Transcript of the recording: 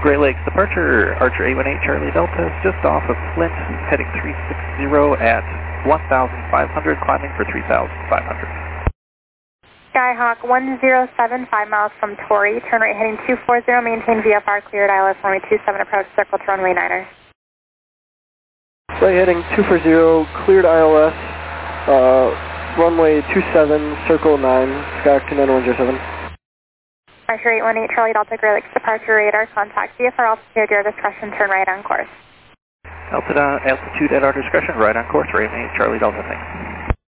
Great Lakes departure, Archer 818 Charlie Delta is just off of Flint, heading 360 at 1,500, climbing for 3,500. Skyhawk 1075 miles from Torrey, turn right heading 240, maintain VFR, cleared ILS runway 27, approach circle to runway 9er. Right heading 240, cleared ILS, runway 27, circle 9, Skyhawk 29107. Archer 818 Charlie Delta, Great Lakes departure radar, contact VFR altitude, your discretion, turn right on course. Altitude at our discretion, right on course, 818 Charlie Delta, thanks.